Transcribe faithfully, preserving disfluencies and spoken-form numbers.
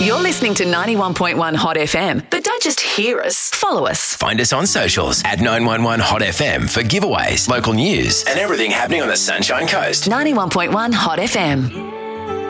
You're listening to ninety-one point one Hot F M, but don't just hear us. Follow us. Find us on socials at nine one one Hot F M for giveaways, local news, and everything happening on the Sunshine Coast. ninety-one point one Hot F M.